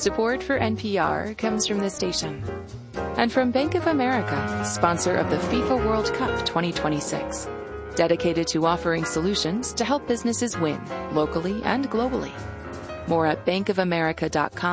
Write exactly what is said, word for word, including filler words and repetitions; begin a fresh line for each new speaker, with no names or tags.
Support for N P R comes from this station and from Bank of America, sponsor of the FIFA World Cup twenty twenty-six, dedicated to offering solutions to help businesses win locally and globally. More at bankofamerica dot com